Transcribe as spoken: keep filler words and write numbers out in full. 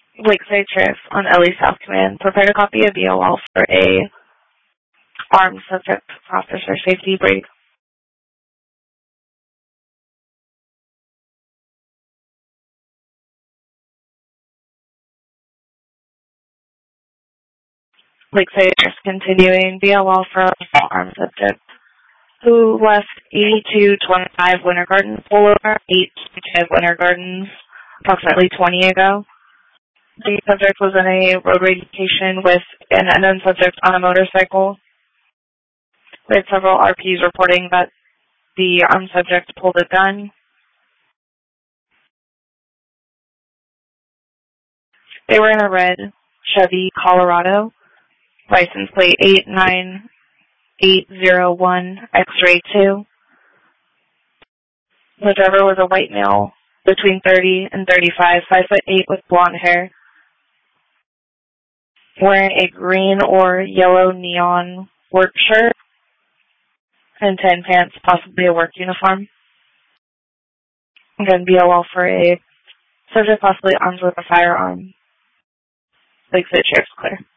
Lakeside Sheriff on Ellie South Command prepared a copy of B O L for a armed subject officer safety brief. Lakeside Sheriff continuing B O L for an armed subject who left eighty-two twenty-five Winter Gardens pullover, eight twenty-five Winter Gardens, approximately twenty ago. The subject was in a road rage altercation with an unknown subject on a motorcycle. We had several R Ps reporting that the armed subject pulled a gun. They were in a red Chevy Colorado, license plate eight nine eight zero one X-ray two. The driver was a white male between thirty and thirty-five, five foot eight with blonde hair, wearing a green or yellow neon work shirt and tan pants, possibly a work uniform. Again, B O L for a subject possibly armed with a firearm. Lakeside Sheriff's clear.